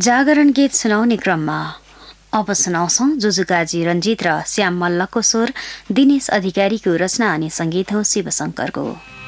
जागरण गीत सुनाउने क्रममा अब सुनाउँछौं जुजुकाजी रञ्जित र श्याम मल्लको स्वर, दिनेश अधिकारीको रचना अनि संगीत हो शिवशंकरको।